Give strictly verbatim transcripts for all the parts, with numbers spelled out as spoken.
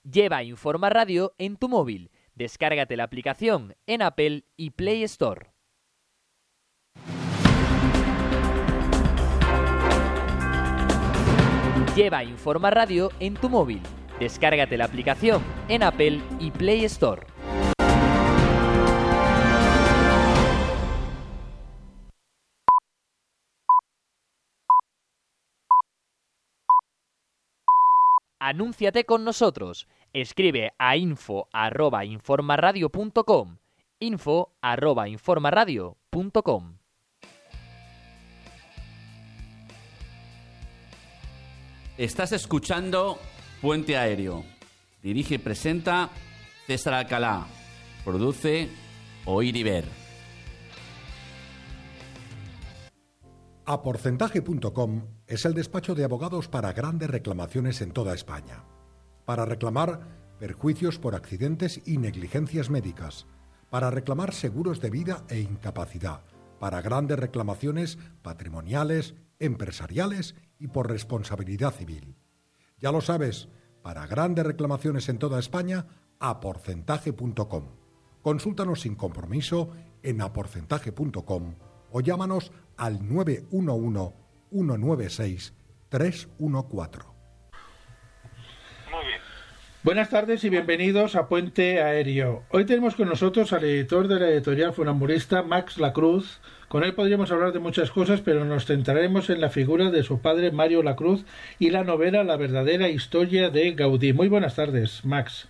Lleva Informa Radio en tu móvil. Descárgate la aplicación en Apple y Play Store. Lleva Informa Radio en tu móvil. Descárgate la aplicación en Apple y Play Store. Anúnciate con nosotros. Escribe a info arroba informaradio punto com. info arroba informaradio punto com. Estás escuchando Puente Aéreo. Dirige y presenta César Alcalá. Produce Oír y Ver. A porcentaje punto com es el despacho de abogados para grandes reclamaciones en toda España. Para reclamar perjuicios por accidentes y negligencias médicas. Para reclamar seguros de vida e incapacidad. Para grandes reclamaciones patrimoniales, empresariales y por responsabilidad civil. Ya lo sabes, para grandes reclamaciones en toda España, a porcentaje punto com. Consúltanos sin compromiso en a porcentaje punto com o llámanos al nueve uno uno, uno nueve seis, tres uno cuatro. Muy bien. Buenas tardes y bienvenidos a Puente Aéreo. Hoy tenemos con nosotros al editor de la editorial funambulista, Max Lacruz. Con él podríamos hablar de muchas cosas, pero nos centraremos en la figura de su padre, Mario Lacruz, y la novela La verdadera historia de Gaudí. Muy buenas tardes, Max.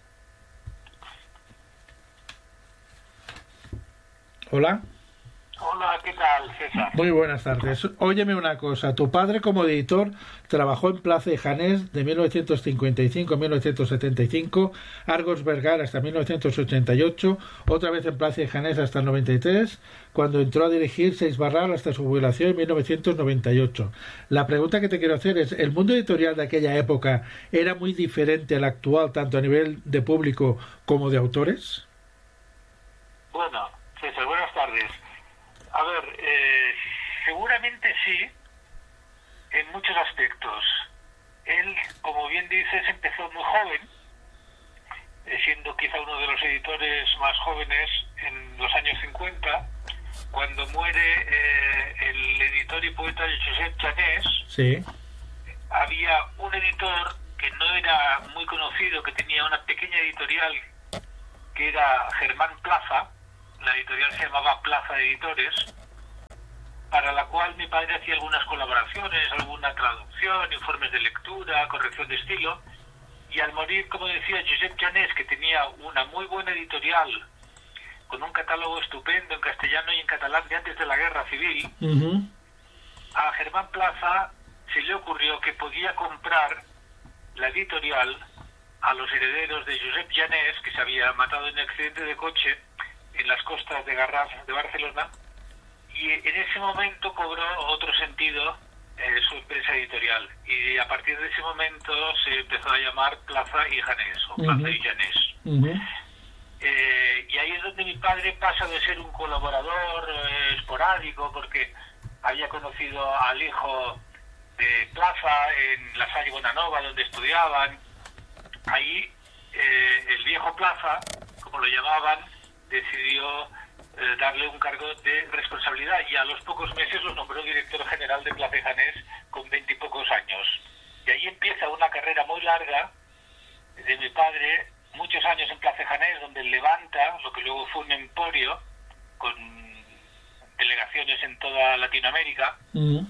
Hola. Hola, ¿qué tal, César? Muy buenas tardes. Óyeme una cosa. Tu padre, como editor, trabajó en Plaza y Janés de mil novecientos cincuenta y cinco a mil novecientos setenta y cinco, Argos Vergara hasta mil novecientos ochenta y ocho, otra vez en Plaza y Janés hasta el noventa y tres, cuando entró a dirigir Seis Barral hasta su jubilación en mil novecientos noventa y ocho. La pregunta que te quiero hacer es, ¿el mundo editorial de aquella época era muy diferente al actual, tanto a nivel de público como de autores? Bueno, César, buenas tardes. A ver, eh, seguramente sí, en muchos aspectos. Él, como bien dices, empezó muy joven, eh, siendo quizá uno de los editores más jóvenes en los años cincuenta, cuando muere eh, el editor y poeta Josep Janés. Sí. Había un editor que no era muy conocido, que tenía una pequeña editorial, que era Germán Plaza. La editorial se llamaba Plaza Editores, para la cual mi padre hacía algunas colaboraciones, alguna traducción, informes de lectura, corrección de estilo, y al morir, como decía Josep Janés, que tenía una muy buena editorial, con un catálogo estupendo en castellano y en catalán de antes de la Guerra Civil, uh-huh. a Germán Plaza se le ocurrió que podía comprar la editorial a los herederos de Josep Janés, que se había matado en un accidente de coche en las costas de Garraf de Barcelona, y en ese momento cobró otro sentido eh, su empresa editorial, y a partir de ese momento se empezó a llamar Plaza y Janés, o Plaza uh-huh. y Janés. Uh-huh. Eh, y ahí es donde mi padre pasa de ser un colaborador eh, esporádico, porque había conocido al hijo de Plaza en la Salle Bonanova, donde estudiaban. Ahí eh, el viejo Plaza, como lo llamaban, decidió eh, darle un cargo de responsabilidad, y a los pocos meses lo nombró director general de Plaza y Janés con veintipocos años. Y ahí empieza una carrera muy larga de mi padre, muchos años en Plaza y Janés, donde levanta lo que luego fue un emporio con delegaciones en toda Latinoamérica. Uh-huh.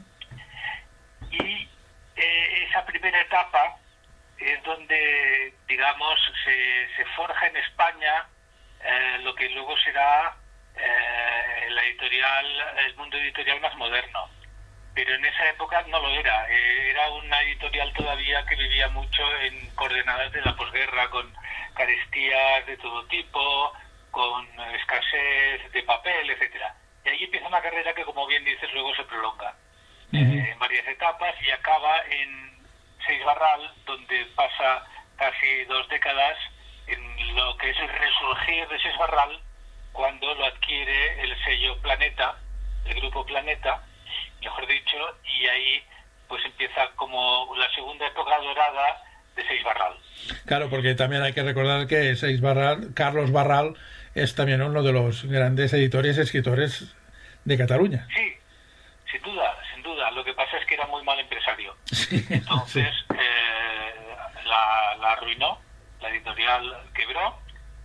Y eh, esa primera etapa es donde, digamos, se, se forja en España Eh, lo que luego será eh, la editorial, el mundo editorial más moderno. Pero en esa época no lo era. Eh, era una editorial todavía que vivía mucho en coordenadas de la posguerra, con carestías de todo tipo, con escasez de papel, etcétera. Y ahí empieza una carrera que, como bien dices, luego se prolonga uh-huh. eh, en varias etapas, y acaba en Seis Barral, donde pasa casi dos décadas en lo que es el resurgir de Seis Barral, cuando lo adquiere el sello Planeta, el grupo Planeta, mejor dicho, y ahí pues empieza como la segunda época dorada de Seix Barral. Claro, porque también hay que recordar que Seix Barral, Carlos Barral es también uno de los grandes editores y escritores de Cataluña. Sí, sin duda, sin duda. Lo que pasa es que era muy mal empresario. Sí, Entonces sí. eh, la, la arruinó, la editorial quebró,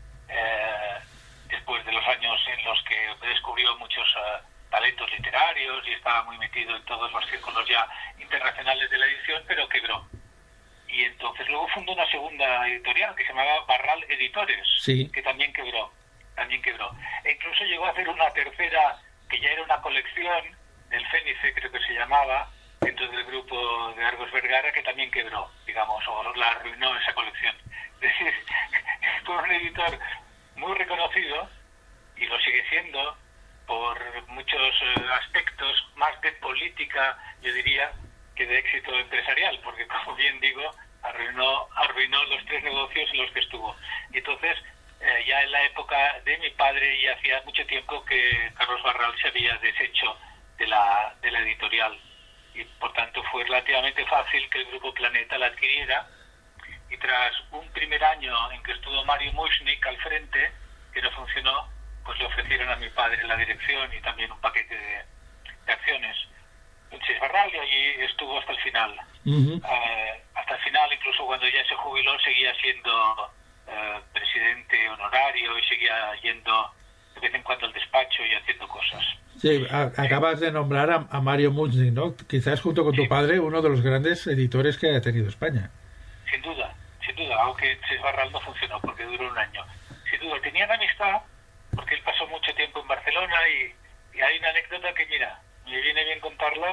eh, después de los años en los que descubrió muchos uh, talentos literarios y estaba muy metido en todos los círculos ya internacionales de la edición, pero quebró. Y entonces luego fundó una segunda editorial que se llamaba Barral Editores, Sí. que también quebró, también quebró. E incluso llegó a hacer una tercera, que ya era una colección, del Fénice creo que se llamaba, dentro del grupo de Argos Vergara, que también quebró, digamos, o la arruinó esa colección. Es decir, fue un editor muy reconocido, y lo sigue siendo, por muchos eh, aspectos, más de política, yo diría, que de éxito empresarial, porque como bien digo, arruinó, arruinó los tres negocios en los que estuvo. Y entonces, eh, ya en la época de mi padre, ya hacía mucho tiempo que Carlos Barral se había deshecho de la, de la editorial, y por tanto fue relativamente fácil que el Grupo Planeta la adquiriera, y tras un primer año en que estuvo Mario Mushnik al frente, que no funcionó, pues le ofrecieron a mi padre la dirección y también un paquete de, de acciones en Seix Barral, y allí estuvo hasta el final. Uh-huh. Eh, hasta el final, incluso cuando ya se jubiló, seguía siendo eh, presidente honorario y seguía yendo de vez en cuando al despacho y haciendo cosas. Sí, a- acabas de nombrar a, a Mario Muchnik, ¿no? Quizás junto con tu Sí. padre uno de los grandes editores que ha tenido España. Sin duda, sin duda, aunque Seix Barral no funcionó porque duró un año. Sin duda, tenían amistad porque él pasó mucho tiempo en Barcelona, y, y hay una anécdota que, mira, me viene bien contarla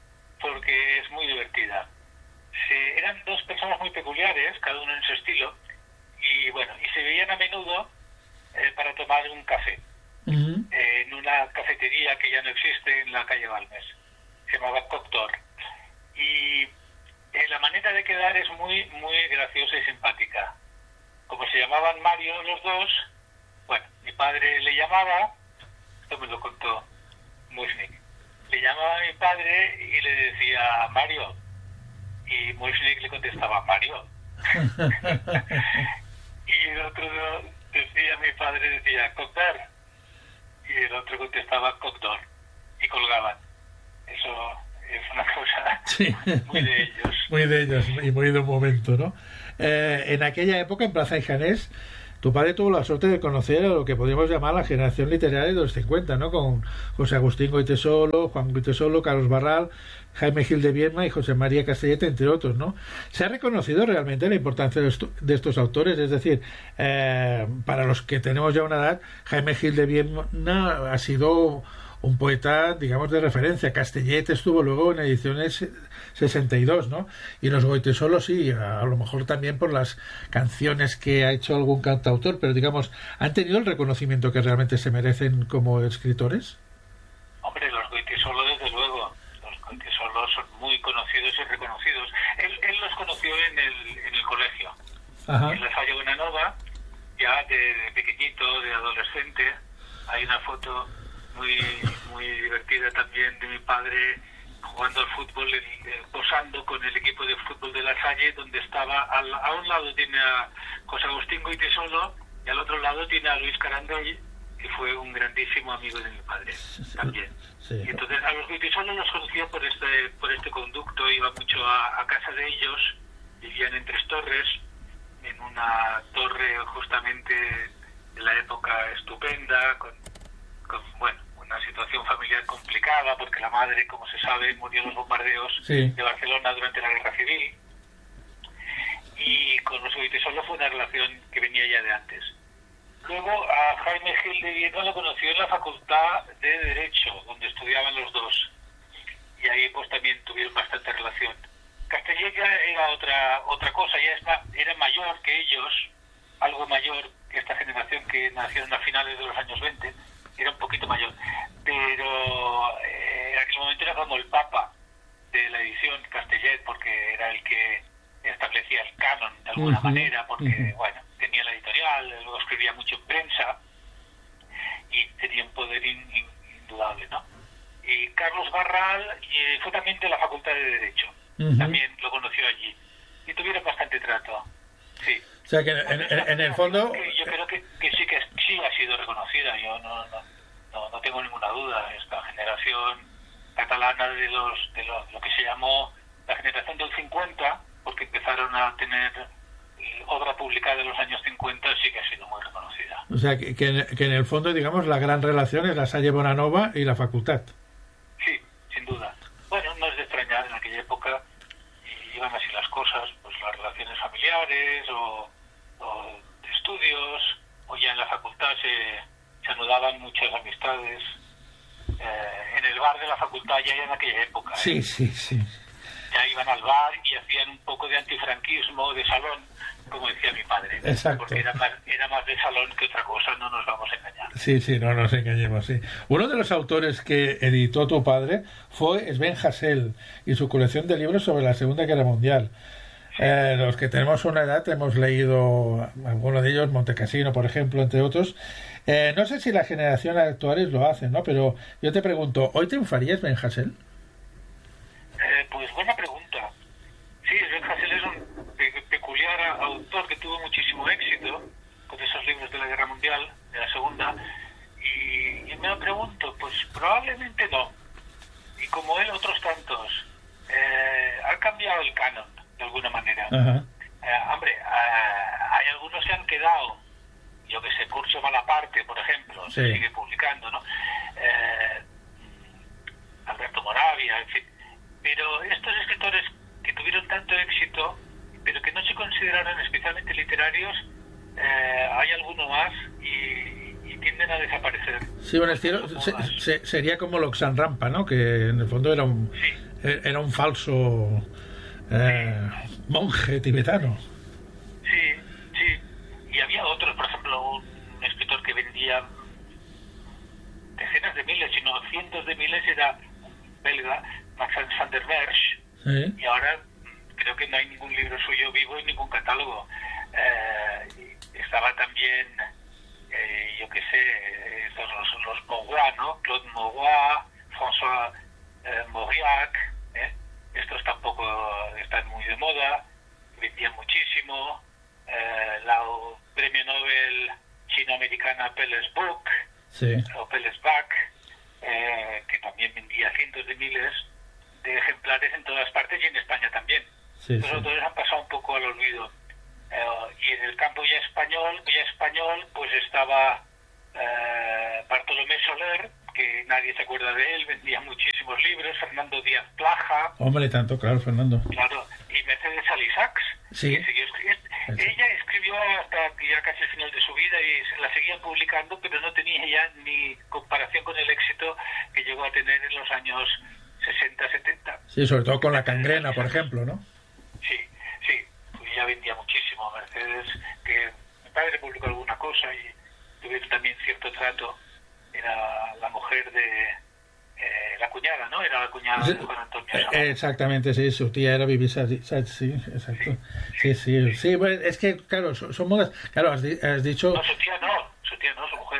porque es muy divertida. Se, eran dos personas muy peculiares, cada uno en su estilo, y bueno, y se veían a menudo eh, para tomar un café Uh-huh. eh, en una cafetería que ya no existe en la calle Balmes. Se llamaba Coctor. Y eh, la manera de quedar es muy, muy graciosa y simpática. Como se llamaban Mario los dos, bueno, mi padre le llamaba, esto me lo contó Mushnik, le llamaba a mi padre y le decía Mario, y Mushnik le contestaba Mario. Y el otro decía, mi padre decía Coctor, y el otro contestaba Coctor, y colgaban. Eso es una cosa Sí. muy de ellos. Muy de ellos y muy de un momento, ¿no? Eh, en aquella época, en Plaza Ijanés, tu padre tuvo la suerte de conocer a lo que podríamos llamar la generación literaria de los cincuenta, ¿no? Con José Agustín Goytisolo, Juan Goytisolo, Carlos Barral, Jaime Gil de Viedma y José María Castellet, entre otros, ¿no? Se ha reconocido realmente la importancia de, esto, de estos autores, es decir, eh, para los que tenemos ya una edad, Jaime Gil de Viedma ha sido un poeta, digamos, de referencia. Castellet estuvo luego en ediciones sesenta y dos, ¿no? Y los Goytisolo sí, a, a lo mejor también por las canciones que ha hecho algún cantautor, pero digamos, ¿han tenido el reconocimiento que realmente se merecen como escritores? Hombre, los Goytisolo desde luego, los Goytisolo son muy conocidos y reconocidos. Él, él los conoció en el, en el colegio, Ajá. en la Salle Bonanova, ya de, de pequeñito, de adolescente. Hay una foto muy muy divertida también de mi padre jugando al fútbol, eh, posando con el equipo de fútbol de la Salle, donde estaba al, a un lado tiene a José Agustín Goytisolo y al otro lado tiene a Luis Carandoy, que fue un grandísimo amigo de mi padre también. Sí. Y entonces a los Goytisolo los conocía por este por este conducto, iba mucho a, a casa de ellos, vivían en Tres Torres, en una torre justamente de la época estupenda, con, con bueno, una situación familiar complicada, porque la madre, como se sabe, murió en los bombardeos Sí. de Barcelona durante la Guerra Civil, y con los Goytisolo fue una relación que venía ya de antes. Luego a Jaime Gil de Viedma lo conoció en la Facultad de Derecho, donde estudiaban los dos, y ahí pues también tuvieron bastante relación. Castellet ya era otra otra cosa, ya está, era mayor que ellos, algo mayor que esta generación que nacieron a finales de los años veinte, era un poquito mayor, pero eh, en aquel momento era como el papa de la edición Castellet, porque era el que establecía el canon de alguna Uh-huh, manera, porque uh-huh. bueno, tenía la editorial, luego escribía mucho en prensa y tenía un poder in, in, indudable, ¿no? Y Carlos Barral y fue también de la Facultad de Derecho, Uh-huh. también lo conoció allí. y tuvieron bastante trato. Sí. O sea que en, en, en el fondo... Yo creo que, que sí que sí ha sido reconocida, yo no, no, no, no tengo ninguna duda. Esta generación catalana de los de lo, lo que se llamó la generación del cincuenta, porque empezaron a tener obra publicada en los años cincuenta, sí que ha sido muy reconocida. O sea que, que, en, que en el fondo, digamos, la gran relación es la Salle Bonanova y la facultad. Sí, sin duda. Bueno, no es de extrañar, en aquella época iban así las cosas, pues las relaciones familiares o, o de estudios, o ya en la facultad se, se anudaban muchas amistades. Eh, en el bar de la facultad ya en aquella época. ¿eh? Sí, sí, sí. Ya iban al bar y hacían un poco de antifranquismo, de salón, como decía mi padre. Exacto. Porque era más, era más de salón que otra cosa, no nos vamos a engañar. Sí, sí, no nos engañemos, sí. Uno de los autores que editó tu padre fue Sven Hassel y su colección de libros sobre la Segunda Guerra Mundial. Sí. Eh, los que tenemos una edad hemos leído algunos de ellos, Montecassino, por ejemplo, entre otros. Eh, no sé si las generaciones actuales lo hacen, ¿no? Pero yo te pregunto, ¿hoy triunfaría Sven Hassel? Eh, pues buena pregunta. Sí, Sven Hassel es un pe- peculiar autor que tuvo muchísimo éxito con esos libros de la Guerra Mundial, de la Segunda, y, y me lo pregunto, pues probablemente no. Y como él, otros tantos, eh, han cambiado el canon, de alguna manera. Uh-huh. Eh, hombre, eh, hay algunos que han quedado, yo que sé, Curcio Malaparte, por ejemplo, sí. se sigue publicando, ¿no? Eh, Alberto Moravia, en fin. Pero estos escritores que tuvieron tanto éxito, pero que no se consideraron especialmente literarios, eh, hay alguno más y, y tienden a desaparecer. Sí, bueno, estilo, se, se, sería como Loxan Rampa, ¿no? Que en el fondo era un, sí. era un falso eh, sí. monje tibetano. Sí, sí. Y había otros, por ejemplo, un escritor que vendía decenas de miles, sino cientos de miles, era un belga, Max van der Wersch, ¿sí? Y ahora creo que no hay ningún libro suyo vivo y ningún catálogo. Eh, estaba también, eh, yo qué sé, estos, los, los Maurois, ¿no? Claude Maurois, François eh, Mauriac, ¿eh? Estos tampoco están muy de moda, vendían muchísimo. Eh, la premio Nobel chino-americana Pelles Book, sí. o Pelles Back, eh, que también vendía cientos de miles de ejemplares en todas partes y en España también. Sí, Los sí. autores han pasado un poco al olvido. Eh, y en el campo ya español, ya español, pues estaba eh, Bartolomé Soler, que nadie se acuerda de él, vendía muchísimos libros, Fernando Díaz Plaja. Hombre, tanto, claro, Fernando. Claro, y Mercedes Alisax, sí. que siguió escribiendo. Ella escribió hasta ya casi el final de su vida y se la seguían publicando, pero no tenía ya ni comparación con el éxito que llegó a tener en los años sesenta, setenta. Sí, sobre todo con La Cangrena, por ejemplo, ¿no? Sí, sí, pues ya vendía muchísimo. Mercedes, que mi padre publicó alguna cosa y tuvieron también cierto trato. Era la mujer de eh, la cuñada, ¿no? Era la cuñada sí, de Juan Antonio eh, Sabana. Exactamente, sí, su tía era Vivi Sadi, sí, exacto. Sí, sí, sí, sí, bueno, es que, claro, son, son modas, claro, has, di, has dicho... No, su tía no, su tía no, su mujer.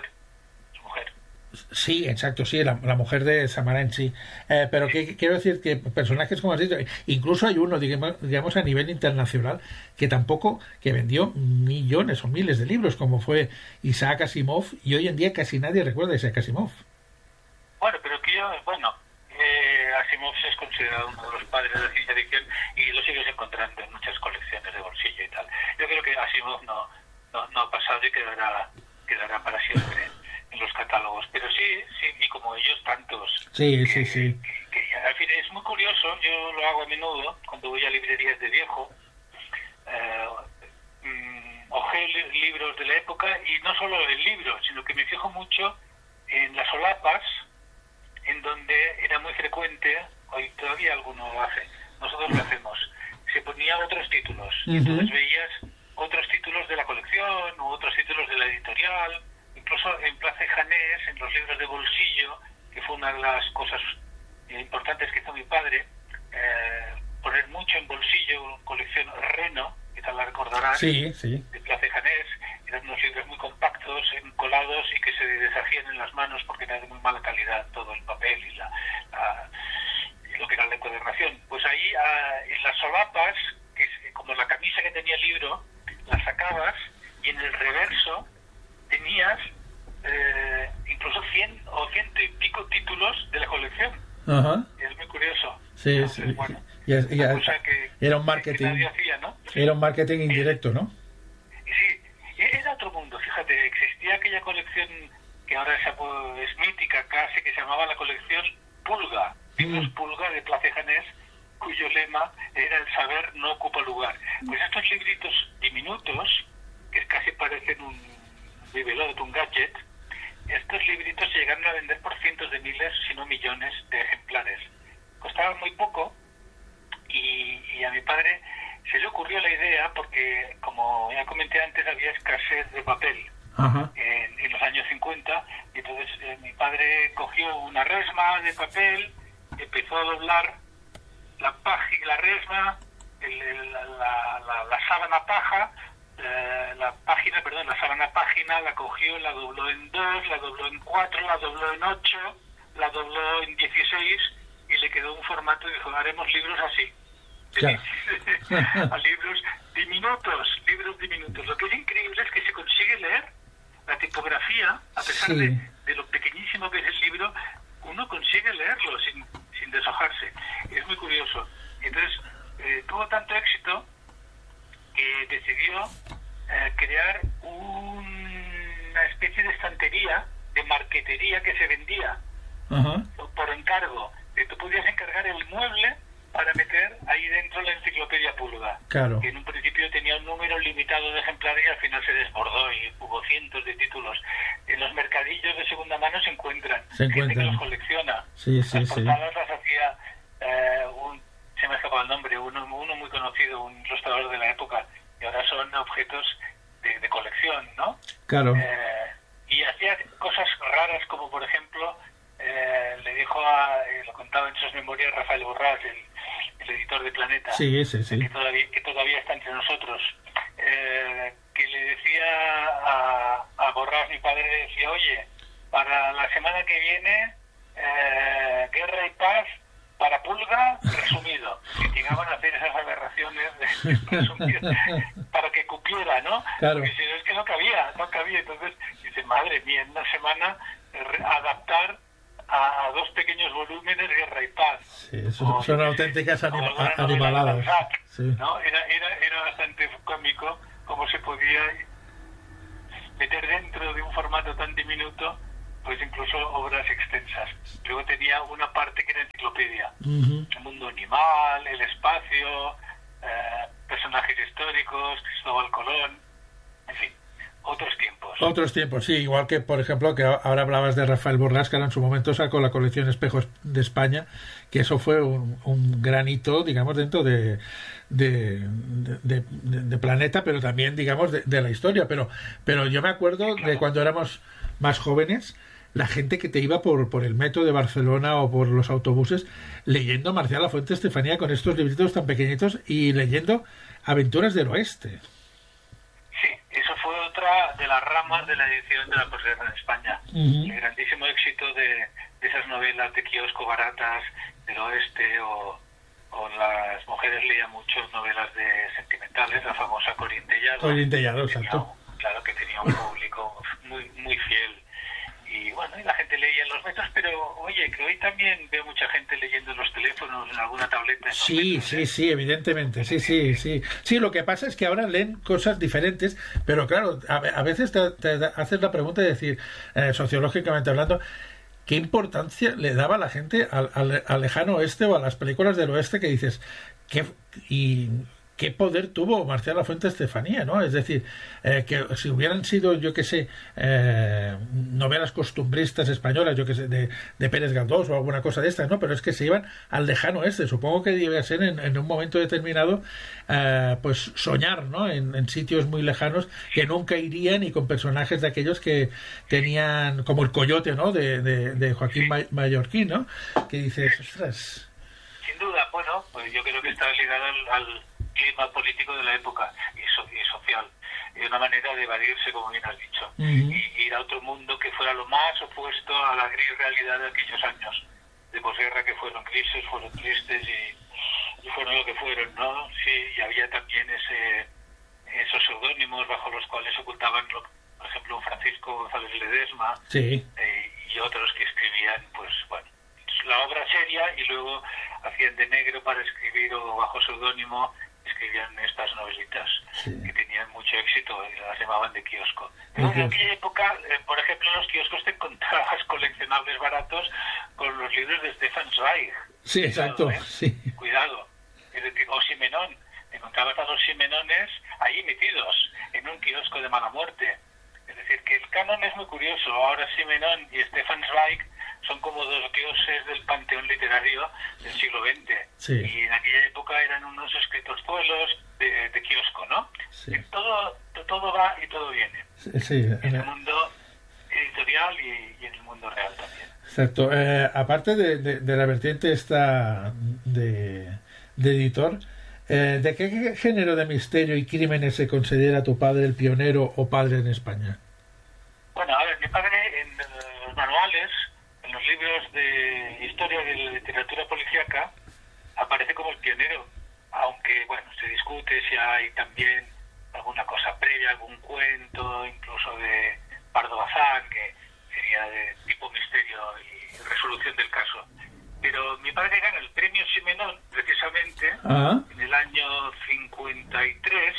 Sí, exacto, sí, la, la mujer de Samaranchi. Eh, pero que, quiero decir que personajes, como has dicho, incluso hay uno, digamos, digamos, a nivel internacional, que tampoco, que vendió millones o miles de libros, como fue Isaac Asimov, y hoy en día casi nadie recuerda a Isaac Asimov. Bueno, pero que yo, bueno, eh, Asimov es considerado uno de los padres de la ciencia ficción y lo sigues encontrando en muchas colecciones de bolsillo y tal. Yo creo que Asimov no, no, no ha pasado y quedará, quedará para siempre en los catálogos, pero sí, sí, y como ellos tantos. Sí, que, sí, sí. Que, que, al fin, es muy curioso, yo lo hago a menudo, cuando voy a librerías de viejo, eh, mmm, ojeo li- libros de la época, y no solo el libro, sino que me fijo mucho en las solapas, en donde era muy frecuente, hoy todavía alguno lo hace, nosotros lo hacemos, se ponía otros títulos, Uh-huh. y entonces veías otros títulos de la colección, u otros títulos de la editorial. Incluso en Plaza y Janés, en los libros de bolsillo, que fue una de las cosas importantes que hizo mi padre, eh, poner mucho en bolsillo colección Reno, que tal la recordarás, Sí, sí. de Plaza y Janés. Eran unos libros muy compactos, encolados y que se deshacían en las manos porque era de muy mala calidad todo el papel y, la, la, y lo que era la encuadernación. Pues ahí, ah, en las solapas, que es como la tenía el libro, la sacabas y en el reverso tenías eh, incluso cien o ciento y pico títulos de la colección. Ajá. Y es muy curioso. Sí, Entonces, sí. bueno, Y es- y una es- cosa que, era un que marketing. nadie hacía, ¿no? Era un marketing indirecto, ¿no? Y sí, era otro mundo. Fíjate, existía aquella colección que ahora es, es mítica casi, que se llamaba la colección Pulga, libros Pulga de Place Janés, cuyo lema era el saber no ocupa lugar. Pues estos libritos diminutos, que casi parecen un bibelot, un gadget, estos libritos se llegaron a vender por cientos de miles, si no millones de ejemplares. Costaban muy poco y, y a mi padre se le ocurrió la idea porque, como ya comenté antes, había escasez de papel Ajá. en, en los años cincuenta, y entonces eh, mi padre cogió una resma de papel, empezó a doblar la página, la resma, el, el, la, la, la, la sábana paja, eh, la página, perdón, la sábana página, la cogió, la dobló en dos, la dobló en cuatro, la dobló en ocho, la dobló en dieciséis y le quedó un formato y dijo, haremos libros así. Claro. A libros diminutos, libros diminutos. Lo que es increíble es que se consigue leer la tipografía, a pesar Sí. de, de lo pequeñísimo que es el libro, uno consigue leerlo sin, sin deshojarse. Es muy curioso. Entonces, eh, tuvo tanto éxito que decidió eh, crear un- una especie de estantería, de marquetería que se vendía Ajá. por encargo. Que tú podías encargar el mueble para meter ahí dentro la enciclopedia Pulga, Claro. que en un principio tenía un número limitado de ejemplares y al final se desbordó y hubo cientos de títulos. En los mercadillos de segunda mano se encuentran, Se gente que encuentran. los colecciona. Sí, sí, las sí. portadas las hacía eh, un, se me ha escapado el nombre, uno, uno muy conocido, un ilustrador de la época, y ahora son objetos de, de colección, ¿no? Claro. Eh, y hacía cosas raras como, por ejemplo, eh, le dijo a, eh, lo contaba en sus memorias Rafael Borrás, el, el editor de Planeta, Sí, sí, sí. que, todavía, que todavía está entre nosotros, eh, que le decía a, a Borrás, mi padre, le decía, oye, para la semana que viene, eh, Guerra y Paz para Pulga, resumido. Y llegaban a hacer esas aberraciones de, resumido, para que cupiera, ¿no? Claro. Porque si no es que no cabía, no cabía. Entonces dice, madre mía, en una semana eh, re- adaptar a dos pequeños volúmenes Guerra y Paz. Sí, son, O, son yo qué auténticas sé, o anima- alguna a- novela de animaladas. Balzac, Sí. ¿no? Era, era, era bastante cómico cómo se podía meter dentro de un formato tan diminuto pues incluso obras extensas. Luego tenía una parte que era enciclopedia, Ujú. el mundo animal, el espacio, eh, personajes históricos, Cristóbal Colón, en fin, otros tiempos. Otros tiempos, sí, igual que, por ejemplo, que ahora hablabas de Rafael Borrás, que ahora en su momento sacó la colección Espejos de España, que eso fue un, un gran hito, digamos, dentro de, de, de, de- de Planeta, pero también, digamos, de, de la historia. Pero, pero yo me acuerdo de cuando éramos más jóvenes, la gente que te iba por, por el metro de Barcelona o por los autobuses leyendo Marcial Lafuente Estefanía con estos libritos tan pequeñitos y leyendo Aventuras del Oeste. Sí, eso fue otra de las ramas de la edición de la posguerra en España. Ujú. El grandísimo éxito de, de esas novelas de kiosco baratas del oeste, o, o las mujeres leían mucho novelas de sentimentales, la famosa Corín Tellado. Corín Tellado, Tenía- exacto. Claro que tenía un público muy, muy fiel. Y bueno, y la gente leía en los metros, pero oye, que hoy también veo mucha gente leyendo en los teléfonos, en alguna tableta. en los Sí, metros, sí, ¿eh? sí, evidentemente, sí, sí, sí. Sí, lo que pasa es que ahora leen cosas diferentes, pero claro, a, a veces te, te haces la pregunta de decir, eh, sociológicamente hablando, ¿qué importancia le daba la gente al, al, al lejano oeste o a las películas del oeste que dices, qué, y qué poder tuvo Marcial Lafuente Estefanía, ¿no? Es decir, eh, que si hubieran sido, yo qué sé, eh, novelas costumbristas españolas, yo qué sé, de, de Pérez Galdós o alguna cosa de estas, ¿no? Pero es que se iban al lejano oeste. Supongo que debía ser en, en un momento determinado, eh, pues soñar, ¿no? En, en sitios muy lejanos que nunca irían y con personajes de aquellos que tenían, como el Coyote, ¿no? De, de, de Joaquín Ma- Mallorquín, ¿no? Que dices, ostras. Sin duda, bueno, pues yo creo que está ligado al, al clima político de la época y, so- y social. Y una manera de evadirse, como bien has dicho, Ujú. y ir a otro mundo que fuera lo más opuesto a la gris realidad de aquellos años de posguerra, que fueron grises, fueron tristes y, y fueron lo que fueron, ¿no? Sí, y había también ese seudónimos bajo los cuales se ocultaban, por ejemplo, un Francisco González Ledesma, sí. eh, y otros que escribían, pues bueno, la obra seria y luego hacían de negro para escribir o bajo seudónimo escribían estas novelitas sí. que tenían mucho éxito y las llamaban de kiosco. Pero en aquella época, eh, por ejemplo, en los kioscos te encontrabas coleccionables baratos con los libros de Stefan Zweig. Sí, exacto. Cuidado, ¿eh? Sí. Cuidado. Es decir, o Simenón. Te encontrabas a los Simenones ahí metidos en un kiosco de mala muerte. Es decir, que el canon es muy curioso. Ahora Simenón y Stefan Zweig son como dos dioses del panteón literario del siglo veinte. Sí. Y en aquella época eran unos escritorzuelos de, de kiosco, ¿no? Sí. Todo, todo va y todo viene. Sí, sí. En el mundo editorial y, y en el mundo real también. Exacto. Eh, aparte de, de, de la vertiente esta de, de editor, eh, ¿de qué género de misterio y crímenes se considera tu padre el pionero o padre en España? Bueno, a ver, mi padre en los manuales, en los libros de historia de la literatura policíaca, aparece como el pionero, aunque, bueno, se discute si hay también alguna cosa previa, algún cuento, incluso de Pardo Bazán, que sería de tipo misterio y resolución del caso. Pero mi padre gana el premio Simenón, precisamente, ¿Ah? en el año cincuenta y tres,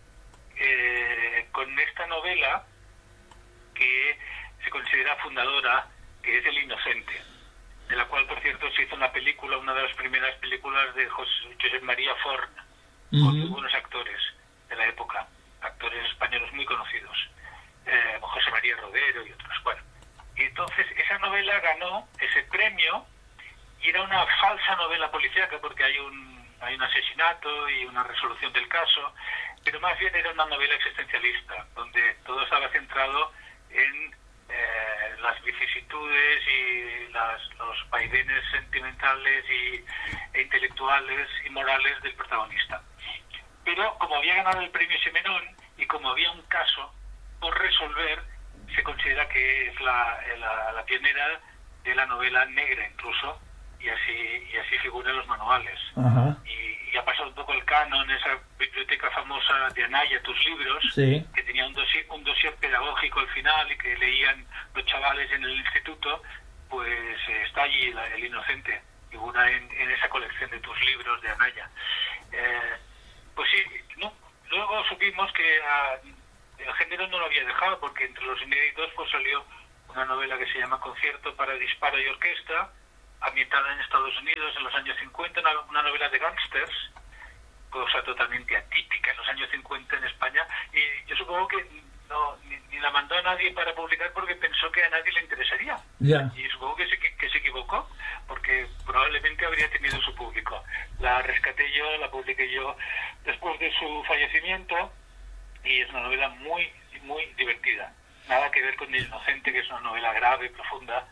eh, con esta novela que se considera fundadora, que es El Inocente, de la cual, por cierto, se hizo una película, una de las primeras películas de José, Josep María Forn, uh-huh. con muy buenos actores de la época, actores españoles muy conocidos, eh, José María Rodero y otros. Bueno, y entonces esa novela ganó ese premio y era una falsa novela policíaca porque hay un, hay un asesinato y una resolución del caso, pero más bien era una novela existencialista, donde todo estaba centrado en eh, las vicisitudes y las, los vaivenes sentimentales y, e intelectuales y morales del protagonista. Pero como había ganado el premio Simenón y como había un caso por resolver, se considera que es la, la, la pionera de la novela negra incluso, y así y así figura en los manuales. Uh-huh. Y, y ha pasado un poco el canon, esa biblioteca famosa de Anaya, Tus libros, sí. que tenía un dossier, un dossier pedagógico al final y que leían los chavales en el instituto, pues eh, está allí la, El Inocente, figura en, en esa colección de Tus libros de Anaya. Eh, pues sí, no, luego supimos que a, el género no lo había dejado, porque entre los inéditos pues salió una novela que se llama Concierto para disparo y orquesta, ambientada en Estados Unidos en los años cincuenta, una, una novela de gángsters, cosa totalmente atípica en los años cincuenta en España, y yo supongo que no ni, ni la mandó a nadie para publicar porque pensó que a nadie le interesaría. Yeah. Y supongo que se, que se equivocó, porque probablemente habría tenido su público. La rescaté yo, la publiqué yo después de su fallecimiento, y es una novela muy, muy divertida. Nada que ver con El Inocente, que es una novela grave, profunda,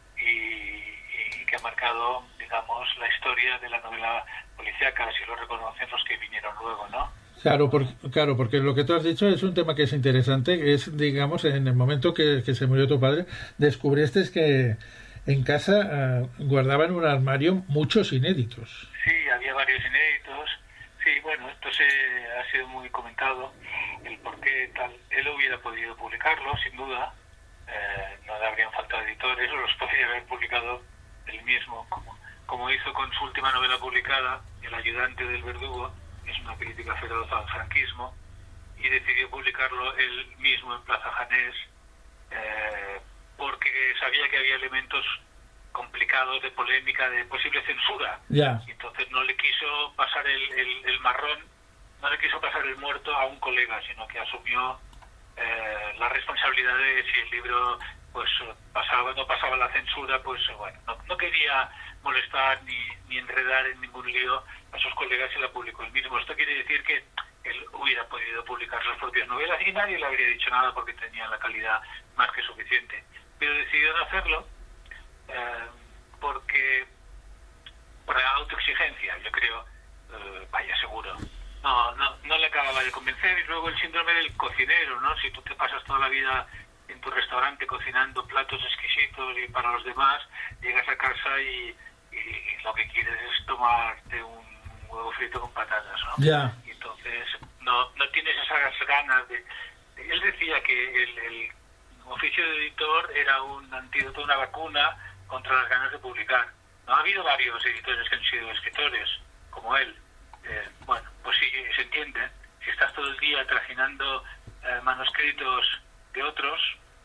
y que ha marcado, digamos, la historia de la novela policíaca, así lo reconocen los que vinieron luego, ¿no? Claro, por, claro, porque lo que tú has dicho es un tema que es interesante, que es, digamos, en el momento que, que se murió tu padre, descubriste que en casa uh, guardaban un armario muchos inéditos. Sí, había varios inéditos. Sí, bueno, esto se ha sido muy comentado, el por qué tal. Él hubiera podido publicarlo, sin duda, eh, no le habrían faltado editores, o los podría haber publicado él mismo, como, como hizo con su última novela publicada, El ayudante del verdugo, que es una crítica feroz al franquismo, y decidió publicarlo él mismo en Plaza Janés, eh, porque sabía que había elementos complicados de polémica, de posible censura. Yeah. Y entonces no le quiso pasar el, el, el marrón, no le quiso pasar el muerto a un colega, sino que asumió eh, la responsabilidad de si el libro pues pasaba no pasaba la censura, pues bueno, no, no quería molestar ni, ni enredar en ningún lío a sus colegas y la publicó él mismo. Esto quiere decir que él hubiera podido publicar sus propias novelas y nadie le habría dicho nada porque tenía la calidad más que suficiente. Pero decidió no hacerlo eh, porque por autoexigencia, yo creo, eh, vaya seguro. No, no, no le acababa de convencer. Y luego el síndrome del cocinero, ¿no? Si tú te pasas toda la vida en tu restaurante cocinando platos exquisitos y para los demás, llegas a casa y, y lo que quieres es tomarte un huevo frito con patatas, ¿no? Yeah. Y entonces no, no tienes esas ganas de... Él decía que el, el oficio de editor era un antídoto, una vacuna contra las ganas de publicar. No ha habido varios editores que han sido escritores, como él. Eh, bueno, pues sí, se entiende. Si estás todo el día trajinando eh, manuscritos de otros,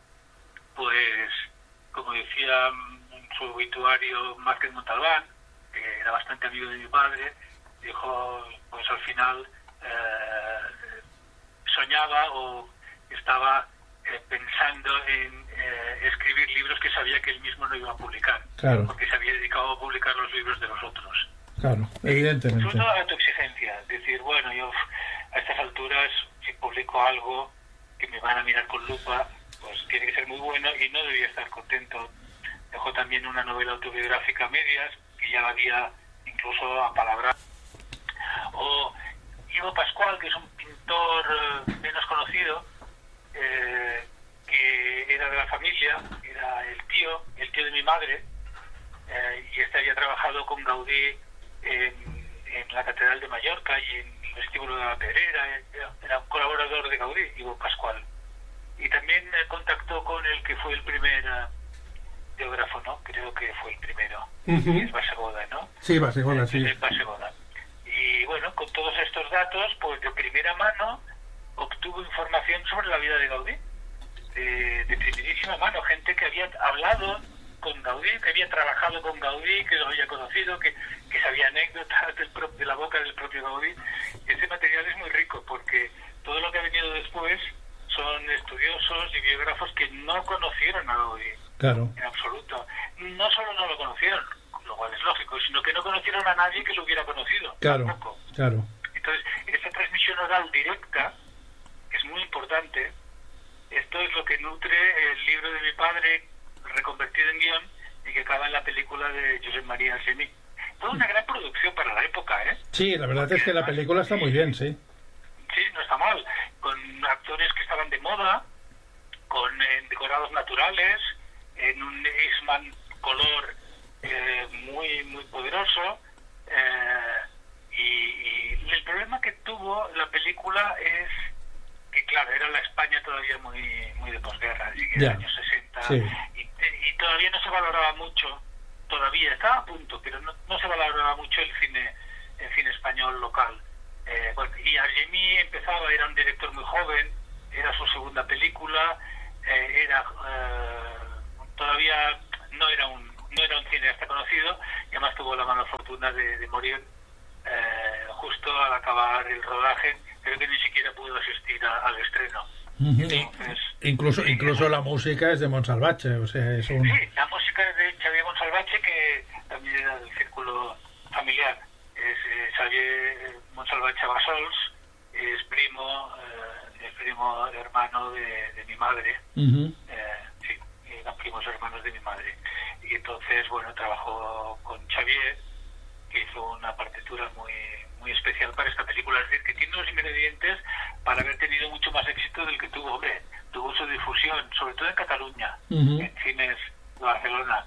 pues, como decía en su obituario Márquez Montalbán, que era bastante amigo de mi padre, dijo, pues al final eh, soñaba o estaba eh, pensando en eh, escribir libros que sabía que él mismo no iba a publicar, claro. porque se había dedicado a publicar los libros de los otros. Claro, evidentemente. Sobre todo a tu exigencia, decir, bueno, yo a estas alturas, si publico algo que me van a mirar con lupa, pues tiene que ser muy bueno y no debía estar contento. Dejó también una novela autobiográfica a medias, que ya la había incluso apalabrado. O Ivo Pascual, que es un pintor eh, menos conocido, eh, que era de la familia, era el tío, el tío de mi madre, eh, y este había trabajado con Gaudí en, en la Catedral de Mallorca y en el vestíbulo de la Pedrera. Era, era un colaborador de Gaudí, Ivo Pascual. Y también eh, contactó con el que fue el primer uh, biógrafo, ¿no? Creo que fue el primero, Uh-huh. es Basegoda, ¿no? Sí, Basegoda, sí. Es Basegoda. Y bueno, con todos estos datos, pues de primera mano obtuvo información sobre la vida de Gaudí, de, de primerísima mano, gente que había hablado con Gaudí, que había trabajado con Gaudí, que lo había conocido, que, que sabía anécdotas del pro, de la boca del propio Gaudí. Ese material es muy rico porque todo lo que ha venido después son estudiosos y biógrafos que no conocieron a Gaudí. Claro. En absoluto. No solo no lo conocieron, lo cual es lógico, sino que no conocieron a nadie que lo hubiera conocido. Claro, Tampoco. claro. Entonces, esta transmisión oral directa es muy importante. Esto es lo que nutre el libro de mi padre, reconvertido en guión, y que acaba en la película de Josep María Argemí. Toda una gran producción para la época, ¿eh? Sí, la verdad es que la película está muy bien, sí. Sí, no está mal. Con actores que estaban de moda, con eh, decorados naturales, en un Eastman color eh, muy muy poderoso. Eh, y, y el problema que tuvo la película es que, claro, era la España todavía muy muy de posguerra, así que Ya. años sesenta, Sí. y, y todavía no se valoraba mucho, todavía estaba a punto, pero no, no se valoraba mucho el cine el cine español local. Eh, bueno, y Argemí empezaba, era un director muy joven, era su segunda película, eh, era eh, todavía no era un no era un cineasta conocido, y además tuvo la mala fortuna de, de morir eh, justo al acabar el rodaje. Creo que ni siquiera pudo asistir a, al estreno. Uh-huh. Entonces, Incluso, incluso la música es de Monsalvache, o sea, es un... sí, la música es de Xavier Monsalvache, que también era del círculo familiar. Es eh, Xavier Monsalvache Bassols, es primo, eh, es primo hermano de, de mi madre. Uh-huh. Eh, sí, eran primos hermanos de mi madre. Y entonces, bueno, trabajó con Xavier, que hizo una partitura muy muy especial para esta película. Es decir, que tiene los ingredientes para haber tenido mucho más éxito del que tuvo. Hombre, tuvo su difusión, sobre todo en Cataluña, Uh-huh. en cines de Barcelona.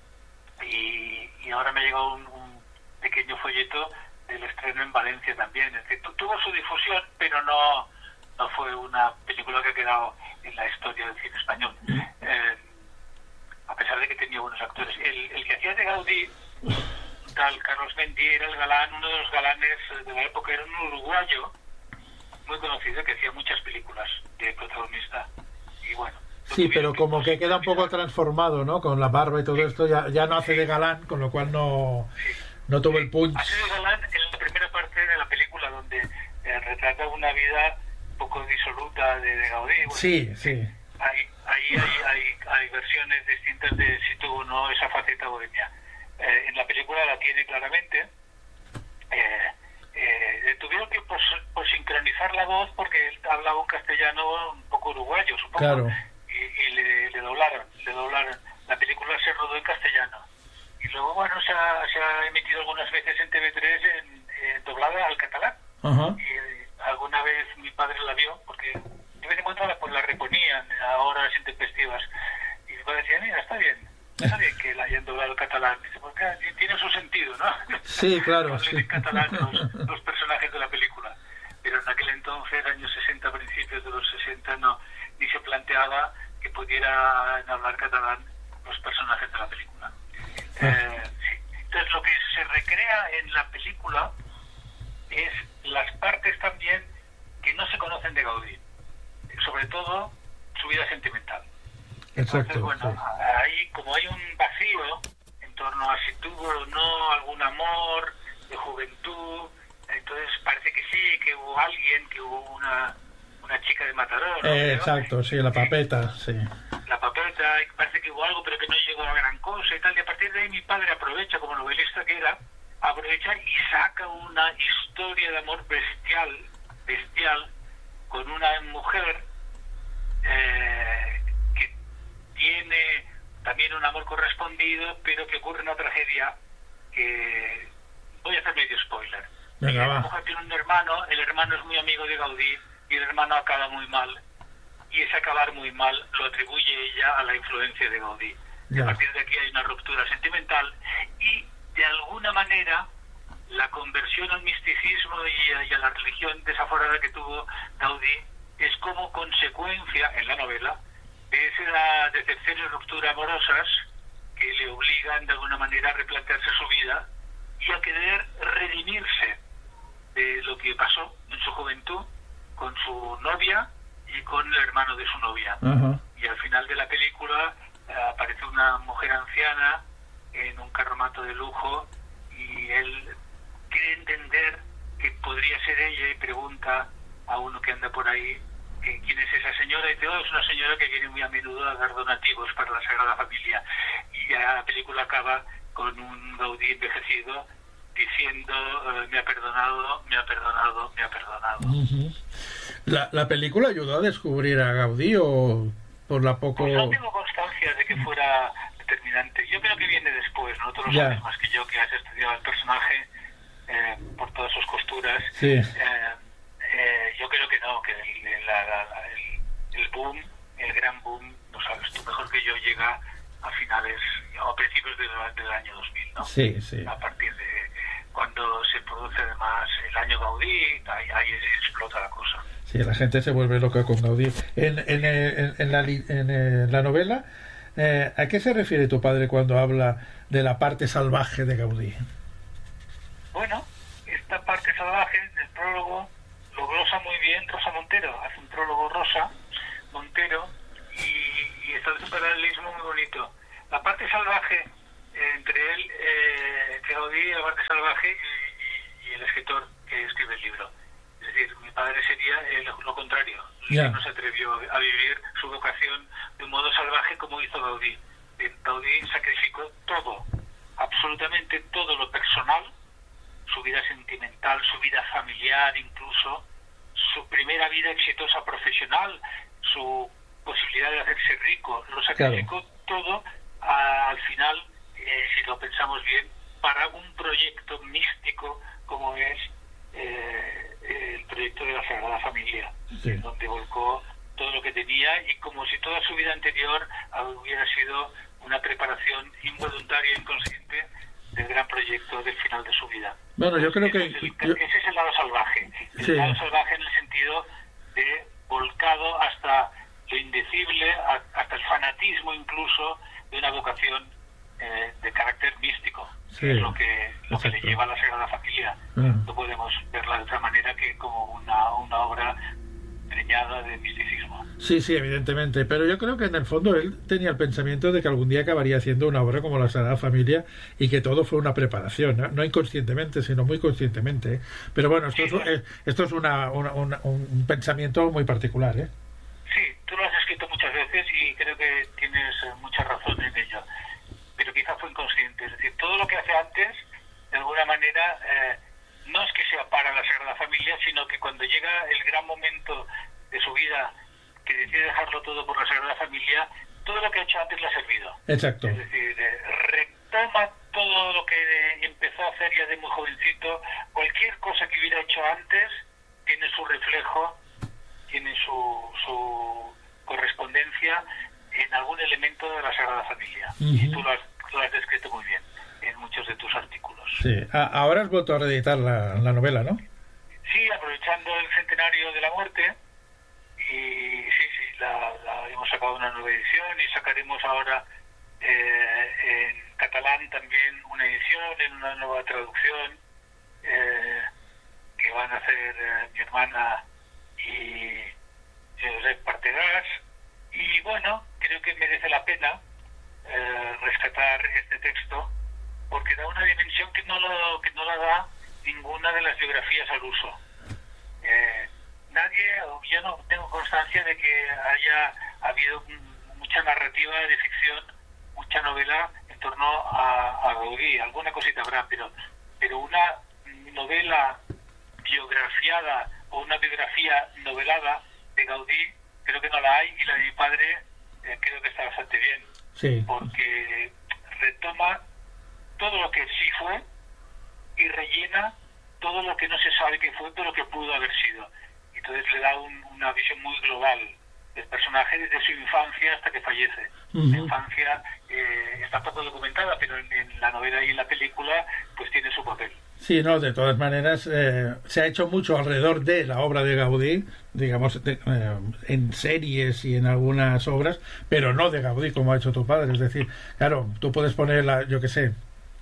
Y, y ahora me ha llegado un, un pequeño folleto del estreno en Valencia también. Es decir, tu, tuvo su difusión, pero no, no fue una película que ha quedado en la historia del cine español. Eh, a pesar de que tenía buenos actores. El, el que hacía de Gaudí, tal Carlos Mendy, era el galán, uno de los galanes de la época, era un uruguayo muy conocido que hacía muchas películas de protagonista. Y bueno, Sí, pero como que queda un poco transformado, ¿no? Con la barba y todo esto, ya, ya no hace de galán, con lo cual no, no tuvo el punch. Hace de galán en la primera parte de la película, donde eh, retrata una vida un poco disoluta de, de Gaudí. Bueno, Sí, sí. Ahí hay, hay, hay, hay versiones distintas de si tuvo o no esa faceta bohemia. Eh, en la película la tiene claramente. Eh, eh, tuvieron que pos, posincronizar la voz porque él hablaba un castellano un poco uruguayo, supongo. Claro. Y, y le, le doblaron, le doblaron. La película se rodó en castellano. Y luego, bueno, se ha, se ha emitido algunas veces en T V tres en, en doblada al catalán. Ajá. Y eh, alguna vez mi padre la vio, porque de vez en cuando la, pues, la reponían a horas intempestivas. Y mi padre decía, mira, está bien, está bien que la hayan doblado al catalán. Dice, porque tiene su sentido, ¿no? Sí, claro. Hablen Sí. en catalán los, los personajes de la película. Pero en aquel entonces deseaba que pudieran hablar catalán los personajes de la película. Eh, sí. Entonces, lo que se recrea en la película es las partes también que no se conocen de Gaudí, sobre todo su vida sentimental. Entonces, Exacto. bueno, Sí. ahí como hay un vacío en torno a si tuvo o no algún amor de juventud, entonces parece que sí, que hubo alguien, que hubo una, una chica de Mataró, ¿no? Eh, exacto, sí, la papeta, sí. La papeleta, y parece que hubo algo pero que no llegó a gran cosa y tal, y a partir de ahí mi padre aprovecha, como novelista que era, aprovecha y saca una historia de amor bestial, bestial, con una mujer eh, que tiene también un amor correspondido, pero que ocurre una tragedia que voy a hacer medio spoiler. Venga, Y va. la mujer tiene un hermano, el hermano es muy amigo de Gaudí y el hermano acaba muy mal, y ese acabar muy mal lo atribuye ella a la influencia de Gaudí. Y Ya. a partir de aquí hay una ruptura sentimental y de alguna manera la conversión al misticismo y a, y a la religión desaforada que tuvo Gaudí es como consecuencia en la novela de esas decepciones y rupturas amorosas que le obligan de alguna manera a replantearse su vida y a querer redimirse de lo que pasó en su juventud con su novia y con el hermano de su novia. Ajá. Y al final de la película eh, aparece una mujer anciana en un carromato de lujo y él quiere entender que podría ser ella y pregunta a uno que anda por ahí que quién es esa señora y dice, oh, es una señora que viene muy a menudo a dar donativos para la Sagrada Familia. Y ya la película acaba con un Gaudí envejecido diciendo eh, me ha perdonado, me ha perdonado, me ha perdonado. Ujú. ¿La, ¿La película ayudó a descubrir a Gaudí o por la poco...? Pues no tengo constancia de que fuera determinante. Yo creo que viene después, ¿no? Tú lo Ya. sabes más que yo, que has estudiado el personaje eh, por todas sus costuras. Sí. Eh, eh, yo creo que no, que el, la- la- la- el, el boom, el gran boom, lo sabes tú mejor que yo, llega a finales o a principios del, del año dos mil, ¿no? Sí, sí. A partir de cuando se produce además el año Gaudí, ahí, ahí explota la cosa. Sí, la gente se vuelve loca con Gaudí. En, en, en, en la, li- en, eh, la novela, eh, ¿a qué se refiere tu padre cuando habla de la parte salvaje de Gaudí? Bueno, esta parte salvaje del prólogo lo glosa muy bien Rosa Montero. Hace un prólogo Rosa Montero y, y establece un paralelismo muy bonito. La parte salvaje eh, entre él, eh, entre Gaudí, la parte salvaje y, y- y el escritor que escribe el libro. Es decir, mi padre sería eh, lo, lo contrario. Él Ya. no se atrevió a vivir su vocación de un modo salvaje como hizo Gaudí. Eh, Gaudí sacrificó todo, absolutamente todo lo personal, su vida sentimental, su vida familiar incluso, su primera vida exitosa profesional, su posibilidad de hacerse rico, lo sacrificó todo a, al final, eh, si lo pensamos bien, para un proyecto místico como es eh, el proyecto de la Sagrada Familia, Sí. donde volcó todo lo que tenía y como si toda su vida anterior hubiera sido una preparación involuntaria e inconsciente del gran proyecto del final de su vida. Bueno, yo creo que... Ese es el, yo- ese es el lado salvaje. El Sí. lado salvaje en el sentido de volcado hasta lo indecible, a- hasta el fanatismo incluso de una vocación eh, de carácter místico. Sí, Que es lo que, lo que le exacto. lleva a la Sagrada Familia. Ah. No podemos verla de otra manera que como una, una obra preñada de misticismo. Sí, sí, evidentemente, pero yo creo que en el fondo él tenía el pensamiento de que algún día acabaría haciendo una obra como la Sagrada Familia y que todo fue una preparación, no, no inconscientemente, sino muy conscientemente. ¿eh? Pero bueno, esto es, eh, esto es una, una- una- un pensamiento muy particular, ¿eh? Sí, tú lo has escrito muchas veces y creo que tienes eh, mucha razón en ello, pero quizá fue inconsciente. Es decir, todo lo que hace antes, de alguna manera, eh, no es que sea para la Sagrada Familia, sino que cuando llega el gran momento de su vida, que decide dejarlo todo por la Sagrada Familia, todo lo que ha hecho antes le ha servido. Exacto. Es decir, eh, retoma todo lo que eh, empezó a hacer ya de muy jovencito. Cualquier cosa que hubiera hecho antes tiene su reflejo, tiene su, su correspondencia en algún elemento de la Sagrada Familia. Ujú. Y tú lo has, lo has descrito muy bien en muchos de tus artículos. Sí. A- ahora has vuelto a reeditar la, la novela, ¿no? Sí, aprovechando el centenario de la muerte, y sí, sí, la, la hemos una nueva edición y sacaremos ahora eh, en catalán también una edición, en una nueva traducción eh, que van a hacer eh, mi hermana y Josep Partegás. Y bueno, creo que merece la pena eh, rescatar este texto porque da una dimensión que no, lo, que no la da ninguna de las biografías al uso. Eh, nadie, yo no tengo constancia de que haya habido mucha narrativa de ficción, mucha novela en torno a, a Gaudí. Alguna cosita habrá, pero, pero una novela biografiada o una biografía novelada de Gaudí creo que no la hay, y la de mi padre eh, creo que está bastante bien, sí, porque retoma todo lo que sí fue y rellena todo lo que no se sabe que fue, todo lo que pudo haber sido. Entonces le da un, una visión muy global del personaje desde su infancia hasta que fallece. Uh-huh. La infancia eh, está poco documentada, pero en, en la novela y en la película pues tiene su papel. Sí, no, de todas maneras eh, se ha hecho mucho alrededor de la obra de Gaudí, digamos, de, eh, en series y en algunas obras, pero no de Gaudí como ha hecho tu padre. Es decir, claro, tú puedes poner, la, yo qué sé,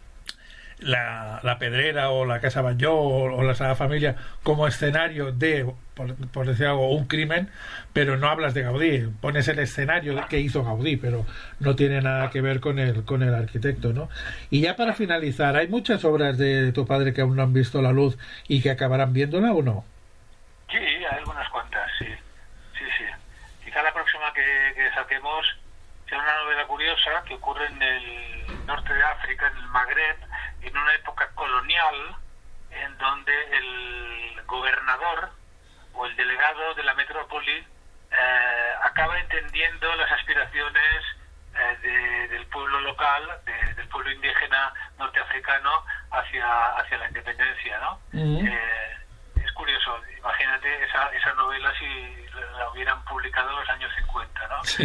la, la Pedrera o la Casa Batlló o, o la Sagrada Familia como escenario de, por, por decir algo, un crimen, pero no hablas de Gaudí. Pones el escenario de que hizo Gaudí, pero no tiene nada que ver con el, con el arquitecto, ¿no? Y ya para finalizar, ¿hay muchas obras de tu padre que aún no han visto la luz y que acabarán viéndola o no? Sí, hay algunas cuantas, sí. Sí, sí. Quizá la próxima que, que saquemos sea una novela curiosa que ocurre en el norte de África, en el Magreb, en una época colonial, en donde el gobernador o el delegado de la metrópoli eh, acaba entendiendo las aspiraciones eh, de, del pueblo local, de, del pueblo indígena norteafricano hacia, hacia la independencia, ¿no? Uh-huh. Eh, es curioso, imagínate esa, esa novela si la hubieran publicado en los años cincuenta, ¿no? Sí.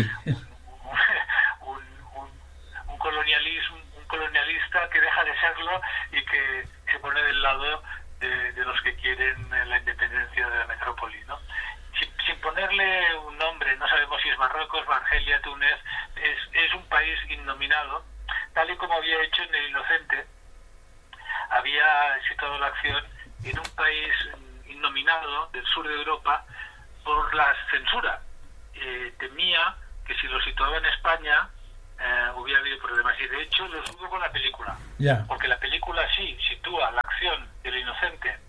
Un, un, un, un colonialismo, un colonialista que deja de serlo y que se pone del lado de, de los que quieren la independencia de la metrópoli, ¿no? Sin, sin ponerle un nombre, no sabemos si es Marruecos, Argelia, Túnez, es, es un país innominado, tal y como había hecho en El Inocente. Había situado la acción en un país innominado del sur de Europa por la censura. Eh, temía que si lo situaba en España eh, hubiera habido problemas, y de hecho lo subo con la película, yeah. Porque la película sí sitúa la acción del Inocente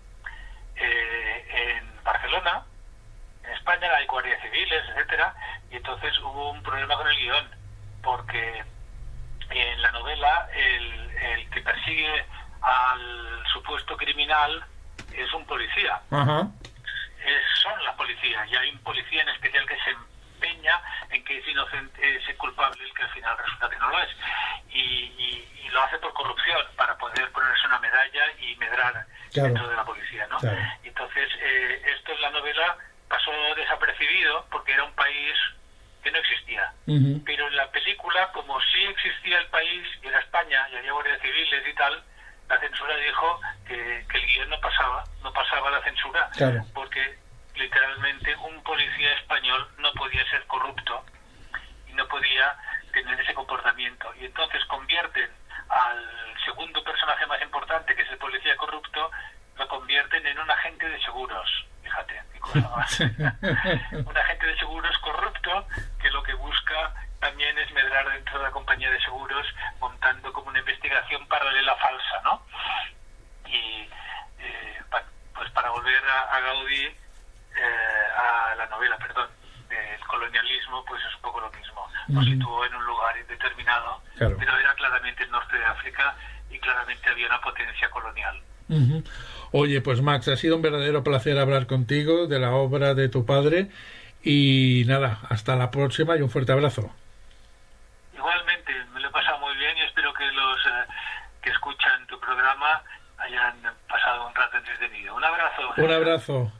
eh, en Barcelona. En España hay guardias civiles, etcétera, y entonces hubo un problema con el guión, porque en la novela el, el que persigue al supuesto criminal es un policía. Uh-huh. Es, son la policía, y hay un policía en especial que se empeña en que es inocente, es culpable, el que al final resulta que no lo es, y, y, y lo hace por corrupción, para poder ponerse una medalla y medrar, claro, dentro de la policía, ¿no? Claro. Entonces eh, esto en la novela pasó desapercibido porque era un país que no existía, uh-huh. Pero en la película, como sí existía el país y era España y había guardias civiles y tal, la censura dijo que, que el guión no pasaba, no pasaba la censura, claro, porque literalmente un policía español no podía ser corrupto y no podía tener ese comportamiento, y entonces convierten al segundo personaje más importante, que es el policía corrupto, lo convierten en un agente de seguros. Fíjate, qué cosa más. Un agente de seguros corrupto que lo que busca también es medrar dentro de la compañía de seguros, montando como una investigación paralela falsa, ¿no? Y eh, pa, pues para volver a, a Gaudí, eh, a la novela, perdón, del colonialismo, pues es un poco lo mismo. Lo situó en un lugar indeterminado, claro, pero era claramente el norte de África y claramente había una potencia colonial. Uh-huh. Oye, pues Max, ha sido un verdadero placer hablar contigo de la obra de tu padre, y nada, hasta la próxima y un fuerte abrazo. Igualmente, me lo he pasado muy bien y espero que los eh, que escuchan tu programa hayan pasado un rato entretenido. Un abrazo. Un abrazo.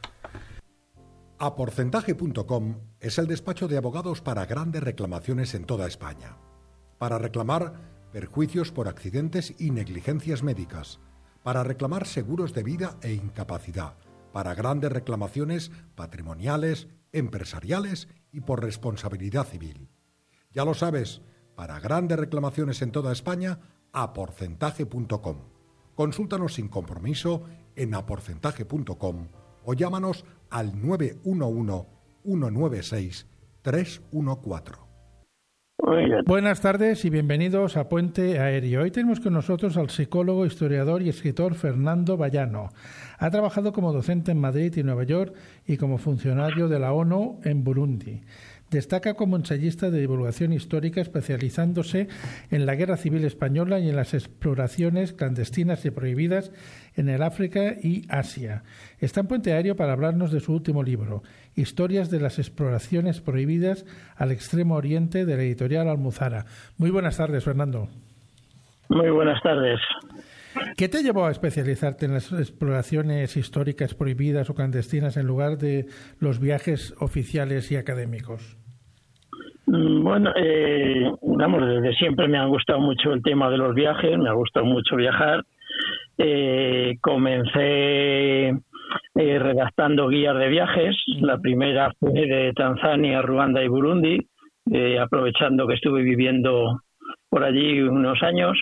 A porcentaje punto com es el despacho de abogados para grandes reclamaciones en toda España. Para reclamar perjuicios por accidentes y negligencias médicas. Para reclamar seguros de vida e incapacidad. Para grandes reclamaciones patrimoniales, empresariales y por responsabilidad civil. Ya lo sabes, para grandes reclamaciones en toda España, a porcentaje punto com. Consúltanos sin compromiso en a porcentaje punto com o llámanos al nueve uno uno, uno nueve seis, tres uno cuatro. Buenas tardes y bienvenidos a Puente Aéreo. Hoy tenemos con nosotros al psicólogo, historiador y escritor Fernando Vallano. Ha trabajado como docente en Madrid y Nueva York y como funcionario de la ONU en Burundi. Destaca como ensayista de divulgación histórica, especializándose en la Guerra Civil Española y en las exploraciones clandestinas y prohibidas en el África y Asia. Está en Puente Aéreo para hablarnos de su último libro, Historias de las exploraciones prohibidas al Extremo Oriente, de la editorial Almuzara. Muy buenas tardes, Fernando. Muy buenas tardes. ¿Qué te llevó a especializarte en las exploraciones históricas prohibidas o clandestinas en lugar de los viajes oficiales y académicos? Bueno, eh, vamos, desde siempre me ha gustado mucho el tema de los viajes, me ha gustado mucho viajar. Eh, comencé eh, redactando guías de viajes. Uh-huh. La primera fue de Tanzania, Ruanda y Burundi, eh, aprovechando que estuve viviendo por allí unos años.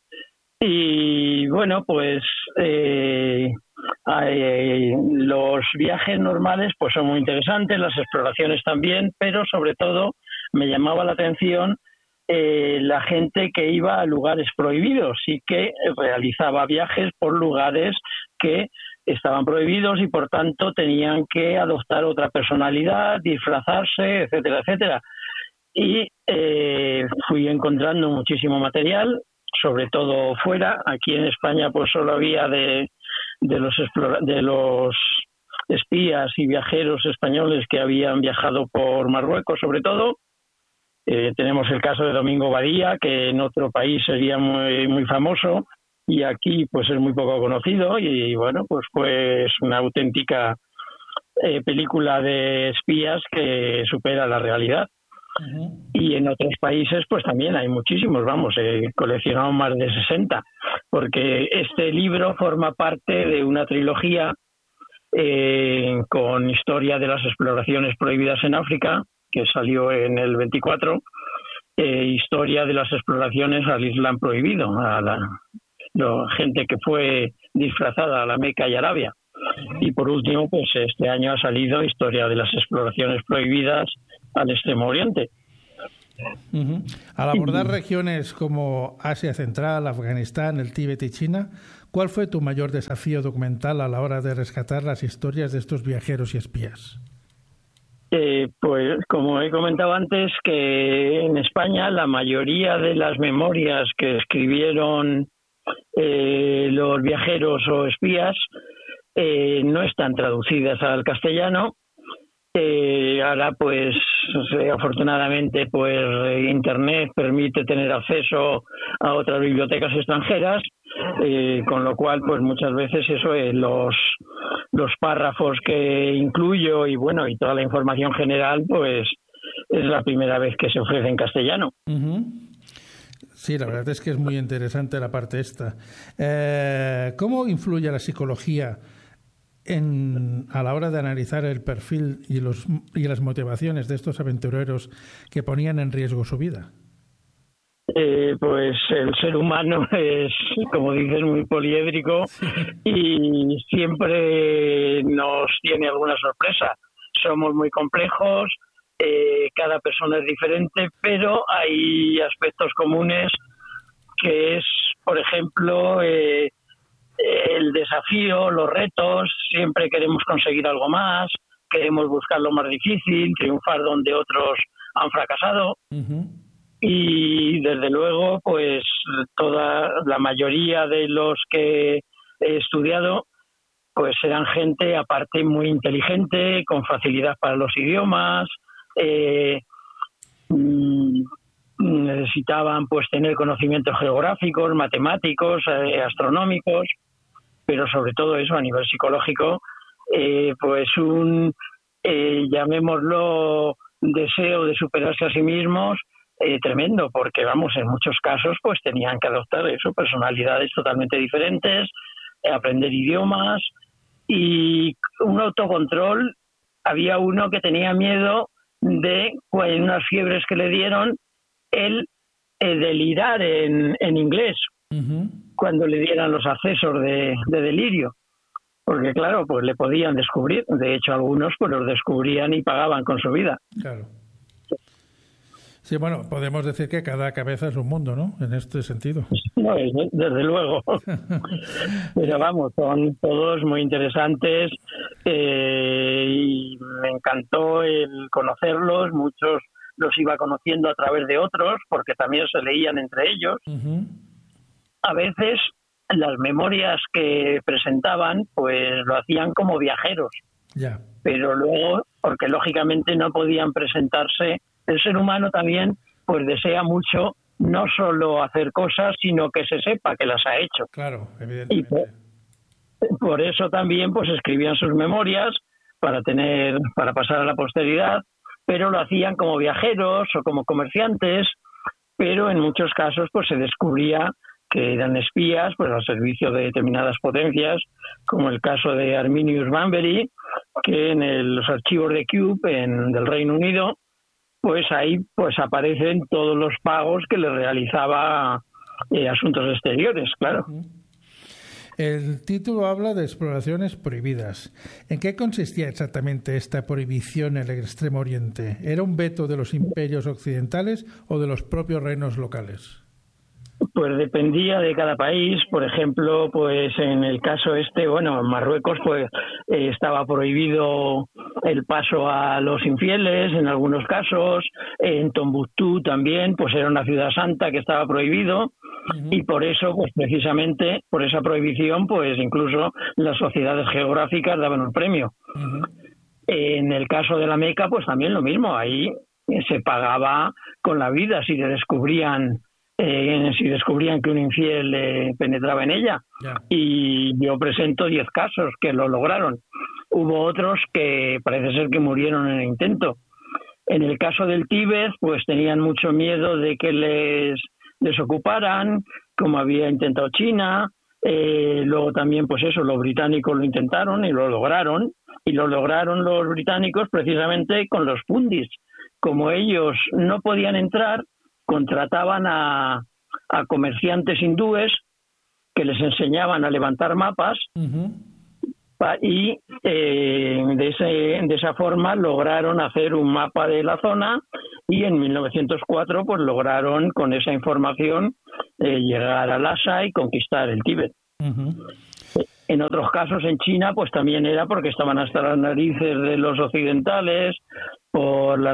Y bueno, pues eh, hay, los viajes normales pues son muy interesantes, las exploraciones también, pero sobre todo me llamaba la atención eh, la gente que iba a lugares prohibidos y que realizaba viajes por lugares que estaban prohibidos y por tanto tenían que adoptar otra personalidad, disfrazarse, etcétera, etcétera. Y eh, fui encontrando muchísimo material, sobre todo fuera. Aquí en España pues solo había de, de los explora- de los espías y viajeros españoles que habían viajado por Marruecos, sobre todo. Eh, tenemos el caso de Domingo Badía, que en otro país sería muy muy famoso y aquí pues es muy poco conocido, y bueno, pues pues una auténtica eh, película de espías que supera la realidad. Uh-huh. Y en otros países pues también hay muchísimos, vamos, he coleccionado más de sesenta, porque este libro forma parte de una trilogía eh, con historia de las exploraciones prohibidas en África, que salió en el veinticuatro, eh, historia de las exploraciones al Islam prohibido, a la, la gente que fue disfrazada a la Meca y Arabia. Y por último, pues este año ha salido Historia de las exploraciones prohibidas al Extremo Oriente. Uh-huh. Al abordar regiones como Asia Central, Afganistán, el Tíbet y China, ¿cuál fue tu mayor desafío documental a la hora de rescatar las historias de estos viajeros y espías? Eh, pues como he comentado antes, que en España la mayoría de las memorias que escribieron eh, los viajeros o espías eh, no están traducidas al castellano. Eh, ahora pues afortunadamente pues Internet permite tener acceso a otras bibliotecas extranjeras, eh, con lo cual pues muchas veces eso es los los párrafos que incluyo y bueno y toda la información general pues es la primera vez que se ofrece en castellano. Uh-huh. Sí, la verdad es que es muy interesante la parte esta. Eh, ¿Cómo influye la psicología En, a la hora de analizar el perfil y, los, y las motivaciones de estos aventureros que ponían en riesgo su vida? Eh, pues el ser humano es, como dices, muy poliédrico, sí. Y siempre nos tiene alguna sorpresa. Somos muy complejos, eh, cada persona es diferente, pero hay aspectos comunes que es, por ejemplo, eh, el desafío, los retos. Siempre queremos conseguir algo más, queremos buscar lo más difícil, triunfar donde otros han fracasado. Uh-huh. Y desde luego, pues toda la mayoría de los que he estudiado, pues eran gente aparte muy inteligente, con facilidad para los idiomas, eh, necesitaban pues tener conocimientos geográficos, matemáticos, eh, astronómicos, pero sobre todo eso a nivel psicológico, eh, pues un, eh, llamémoslo, deseo de superarse a sí mismos eh, tremendo, porque vamos, en muchos casos pues tenían que adoptar eso, personalidades totalmente diferentes, eh, aprender idiomas y un autocontrol. Había uno que tenía miedo de, en unas fiebres que le dieron, él eh, delirar en, en inglés Uh-huh. cuando le dieran los accesos de, de delirio. Porque claro, pues le podían descubrir. De hecho, algunos pues los descubrían y pagaban con su vida. Claro. Sí, bueno, podemos decir que cada cabeza es un mundo, ¿no? En este sentido. No, desde luego. Pero vamos, son todos muy interesantes eh, y me encantó el conocerlos. Muchos los iba conociendo a través de otros porque también se leían entre ellos. Uh-huh. A veces las memorias que presentaban pues lo hacían como viajeros. Ya. Pero luego, porque lógicamente no podían presentarse, el ser humano también pues desea mucho no solo hacer cosas, sino que se sepa que las ha hecho. Claro, Y evidentemente. por, por eso también pues escribían sus memorias para tener, para pasar a la posteridad, pero lo hacían como viajeros o como comerciantes, pero en muchos casos pues se descubría que eran espías pues al servicio de determinadas potencias, como el caso de Arminius Bunbury, que en el, los archivos de Cube en, del Reino Unido, pues ahí pues aparecen todos los pagos que le realizaba eh, Asuntos Exteriores, claro. Uh-huh. El título habla de exploraciones prohibidas. ¿En qué consistía exactamente esta prohibición en el Extremo Oriente? ¿Era un veto de los imperios occidentales o de los propios reinos locales? Pues dependía de cada país. Por ejemplo, pues en el caso este, bueno, en Marruecos pues eh, estaba prohibido el paso a los infieles en algunos casos. En Tombuctú también, pues era una ciudad santa que estaba prohibido. Uh-huh. Y por eso, pues precisamente por esa prohibición, pues incluso las sociedades geográficas daban un premio. Uh-huh. En el caso de la Meca, pues también lo mismo. Ahí se pagaba con la vida si le descubrían Eh, si descubrían que un infiel eh, penetraba en ella. Yeah. Y yo presento diez casos que lo lograron. Hubo otros que parece ser que murieron en el intento. En el caso del Tíbet, pues tenían mucho miedo de que les, les ocuparan, como había intentado China. Eh, luego también, pues eso, los británicos lo intentaron y lo lograron. Y lo lograron los británicos precisamente con los pundis. Como ellos no podían entrar, contrataban a, a comerciantes hindúes que les enseñaban a levantar mapas. Uh-huh. pa, y eh, de, ese, de esa forma lograron hacer un mapa de la zona y en mil novecientos cuatro pues lograron con esa información eh, llegar a Lhasa y conquistar el Tíbet. Uh-huh. En otros casos en China pues también era porque estaban hasta las narices de los occidentales por la